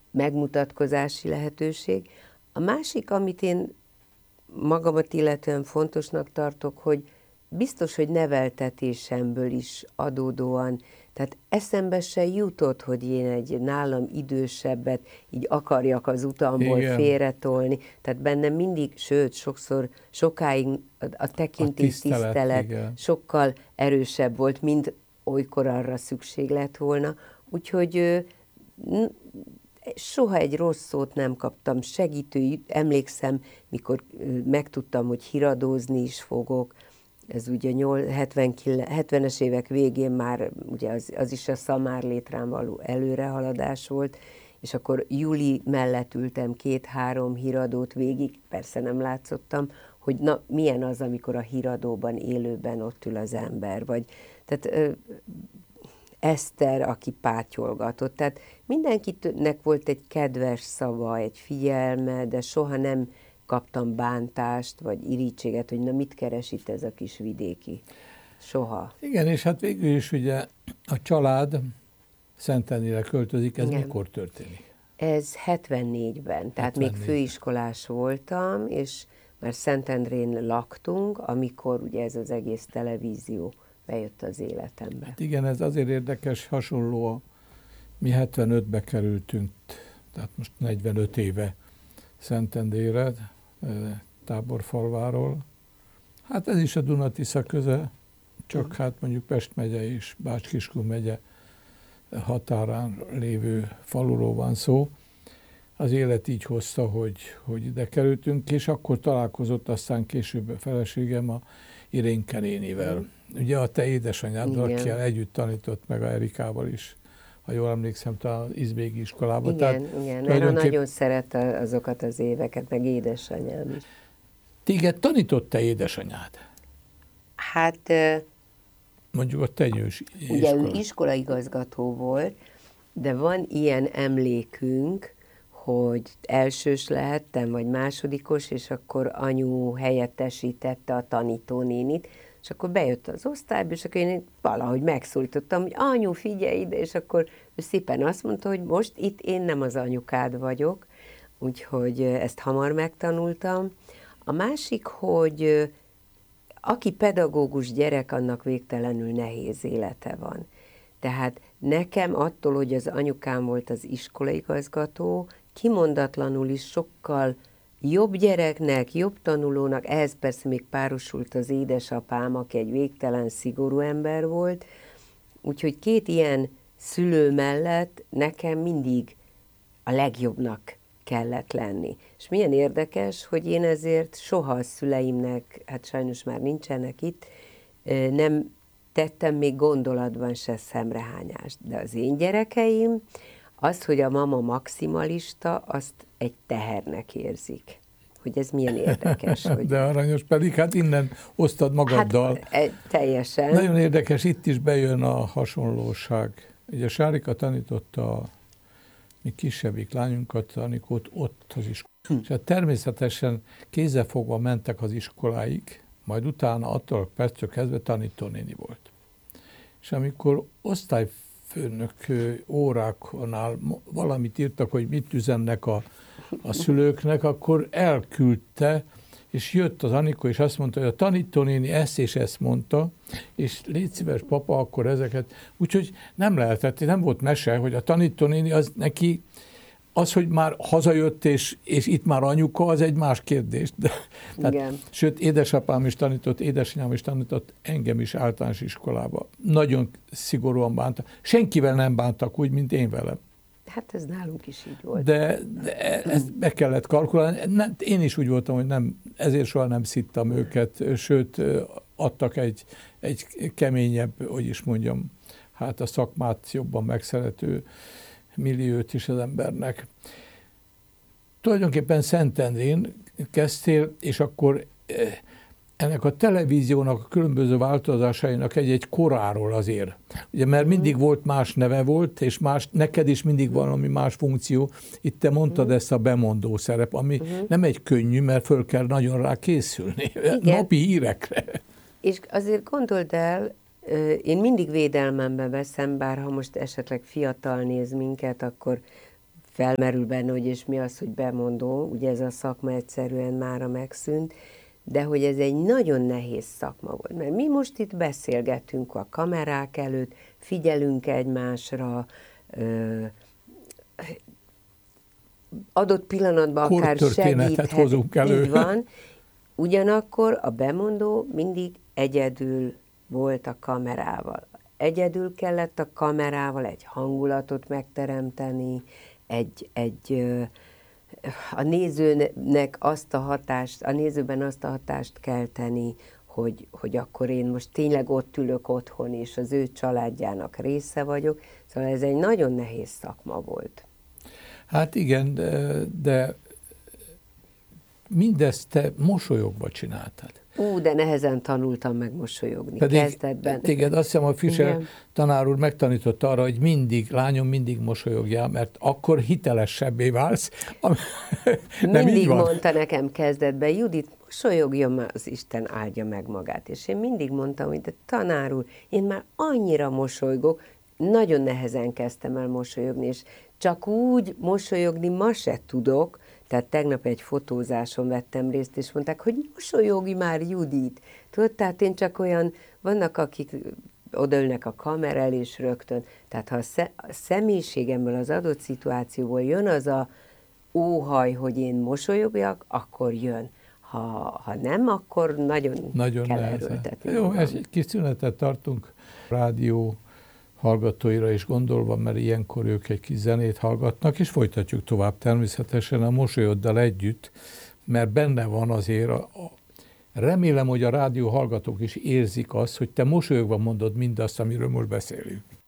megmutatkozási lehetőség. A másik, amit én magamat illetően fontosnak tartok, hogy biztos, hogy neveltetésemből is adódóan, tehát eszembe se jutott, hogy én egy nálam idősebbet így akarjak az utamból félretolni. Tehát bennem mindig, sőt, sokáig a tekintélytisztelet sokkal erősebb volt, mint olykor arra szükség lett volna. Úgyhogy soha egy rossz szót nem kaptam, segítő, emlékszem, mikor megtudtam, hogy híradózni is fogok, ez ugye 70-es évek végén már, ugye az is a szamárlétrán való előrehaladás volt, és akkor Juli mellett ültem 2-3 híradót végig, persze nem látszottam, hogy na, milyen az, amikor a híradóban élőben ott ül az ember, vagy tehát Eszter, aki pátyolgatott. Tehát mindenkinek volt egy kedves szava, egy figyelme, de soha nem kaptam bántást, vagy irítséget, hogy na mit keres itt ez a kis vidéki. Soha. Igen, és hát végül is ugye a család Szentendrére költözik, ez igen. Mikor történik? Ez 74-ben, tehát még főiskolás voltam, és már Szentendrén laktunk, amikor ugye ez az egész televízió bejött az életembe. Hát igen, ez azért érdekes, hasonló, mi 75-be kerültünk, tehát most 45 éve Szentendrére, Táborfalváról. Hát ez is a Duna-Tisza köze, csak hát mondjuk Pest megye és Bács-Kiskun megye határán lévő faluról van szó. Az élet így hozta, hogy ide kerültünk, és akkor találkozott aztán később a feleségem a Irénke nénivel. Ugye a te édesanyáddal, akivel együtt tanított meg a Erikával is, ha jól emlékszem, talán az Izbégi iskolában. Igen, mert nagyon szerette azokat az éveket, meg édesanyám is. Téged tanított te édesanyád? Hát... Mondjuk a tenyős ugye ő iskolaigazgató volt, de van ilyen emlékünk, hogy elsős lehettem, vagy másodikos, és akkor anyu helyettesítette a tanítónénit, és akkor bejött az osztályba, és akkor én valahogy megszólítottam, hogy anyu, figyelj ide, és akkor ő szépen azt mondta, hogy most itt én nem az anyukád vagyok, úgyhogy ezt hamar megtanultam. A másik, hogy aki pedagógus gyerek, annak végtelenül nehéz élete van. Tehát nekem attól, hogy az anyukám volt az iskolaigazgató, kimondatlanul is sokkal jobb gyereknek, jobb tanulónak, ehhez persze még párosult az édesapám, aki egy végtelen szigorú ember volt, úgyhogy 2 ilyen szülő mellett nekem mindig a legjobbnak kellett lenni. És milyen érdekes, hogy én ezért soha a szüleimnek, hát sajnos már nincsenek itt, nem tettem még gondolatban se szemrehányást. De az én gyerekeim, az, hogy a mama maximalista, azt egy tehernek érzik. Hogy ez milyen érdekes. Hogy... De aranyos, pedig hát innen osztad magaddal. Hát teljesen. Nagyon érdekes, itt is bejön a hasonlóság. Ugye Sárika tanította a mi kisebbik lányunkat, Anikót ott az iskolában. És hát természetesen kézzelfogva mentek az iskoláig, majd utána attól a perctől kezdve tanítónéni volt. És amikor osztályfőnök óráknál valamit írtak, hogy mit üzennek a szülőknek, akkor elküldte, és jött az Anikó, és azt mondta, hogy a tanítónéni ezt és ezt mondta, és légy szíves, papa, akkor ezeket. Úgyhogy nem lehetett, nem volt mese, hogy a tanítónéni az neki, az, hogy már hazajött, és itt már anyuka, az egy más kérdés. Tehát, sőt, édesapám is tanított, édesanyám is tanított, engem is általános iskolába. Nagyon szigorúan bántak. Senkivel nem bántak úgy, mint én velem. Hát ez nálunk is így volt. De ezt be kellett kalkulálni. Én is úgy voltam, hogy nem, ezért soha nem szittam őket, sőt, adtak egy keményebb, hogy is mondjam, hát a szakmát jobban megszerető milliót is az embernek. Tulajdonképpen Szentendrén kezdtél, és akkor ennek a televíziónak a különböző változásainak egy koráról azért. Ugye, mert mindig volt más neve volt, és neked is mindig valami más funkció. Itt te mondtad ezt a bemondó szerep, ami nem egy könnyű, mert föl kell nagyon rá készülni. Igen. Napi hírekre. És azért gondold el, én mindig védelmembe veszem, bár ha most esetleg fiatal néz minket, akkor felmerül benne, hogy és mi az, hogy bemondó, ugye ez a szakma egyszerűen mára megszűnt, de hogy ez egy nagyon nehéz szakma volt, mert mi most itt beszélgetünk a kamerák előtt, figyelünk egymásra, adott pillanatban akár segíthet, hozunk elő. Így van. Ugyanakkor a bemondó mindig egyedül volt a kamerával. Egyedül kellett a kamerával egy hangulatot megteremteni, a nézőnek azt a hatást, a nézőben azt a hatást kelteni, hogy akkor én most tényleg ott ülök otthon, és az ő családjának része vagyok. Szóval ez egy nagyon nehéz szakma volt. Hát igen, de mindezt te mosolyogva csináltad. De nehezen tanultam meg mosolyogni Pedig kezdetben. Téged azt hiszem, a Fischer Igen. tanár úr megtanította arra, hogy mindig, mindig mosolyogjál, mert akkor hitelesebbé válsz. Mindig mondta nekem kezdetben, Judit, mosolyogjon már, az Isten áldja meg magát. És én mindig mondtam, hogy de tanár úr, én már annyira mosolygok, nagyon nehezen kezdtem el mosolyogni, és csak úgy mosolyogni ma se tudok. Tehát tegnap egy fotózáson vettem részt, és mondták, hogy mosolyogj már, Judit. Tudod, tehát én csak olyan, vannak, akik odaülnek a kamera elé, és rögtön. Tehát ha a személyiségemből, az adott szituációból jön az a óhaj, hogy én mosolyogjak, akkor jön. Ha nem, akkor nagyon kell erőltetni. Jó, egy kis szünetet tartunk rádió hallgatóira is gondolva, mert ilyenkor ők egy kis zenét hallgatnak, és folytatjuk tovább természetesen a Mosolyoddal együtt, mert benne van azért, remélem, hogy a rádió hallgatók is érzik azt, hogy te mosolyogva mondod mindazt, amiről most beszélünk.